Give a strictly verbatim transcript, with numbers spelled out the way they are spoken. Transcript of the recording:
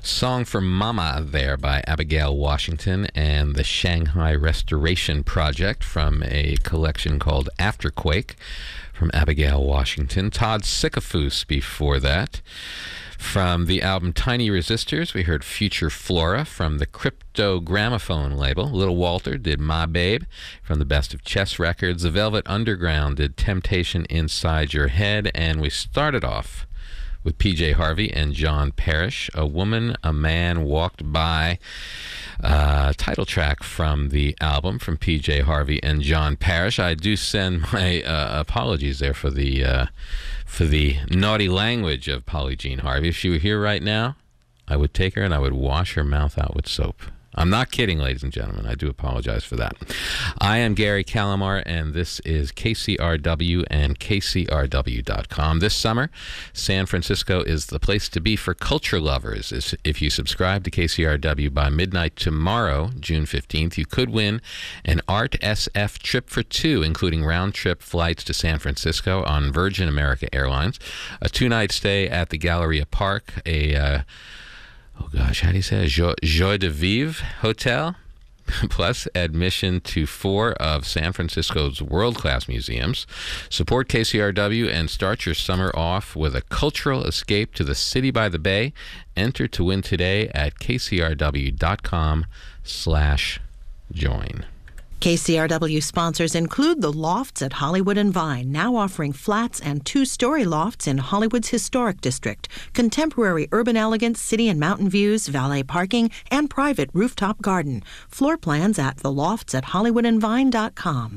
Song for Mama there by Abigail Washington and the Shanghai Restoration Project from a collection called Afterquake from Abigail Washington. Todd Sickafoose before that. From the album Tiny Resistors, we heard Future Flora from the Crypto Gramophone label. Little Walter did My Babe from the Best of Chess Records. The Velvet Underground did Temptation Inside Your Head. And we started off with P J Harvey and John Parrish, A Woman, a Man Walked By. Uh, title track from the album from P J Harvey and John Parrish. I do send my uh, apologies there for the uh, for the naughty language of Polly Jean Harvey. If she were here right now, I would take her and I would wash her mouth out with soap. I'm not kidding, ladies and gentlemen. I do apologize for that. I am Gary Calamar, and this is K C R W and K C R W dot com. This summer, San Francisco is the place to be for culture lovers. If you subscribe to K C R W by midnight tomorrow, June fifteenth, you could win an Art S F trip for two, including round-trip flights to San Francisco on Virgin America Airlines, a two-night stay at the Galleria Park, a... Uh, Oh gosh, how do you say it? Joie, Joie de Vivre Hotel, plus admission to four of San Francisco's world-class museums. Support K C R W and start your summer off with a cultural escape to the city by the bay. Enter to win today at K C R W dot com slash join. K C R W sponsors include the Lofts at Hollywood and Vine, now offering flats and two-story lofts in Hollywood's historic district, contemporary urban elegance, city and mountain views, valet parking, and private rooftop garden. Floor plans at the lofts at Hollywood and Vine dot com.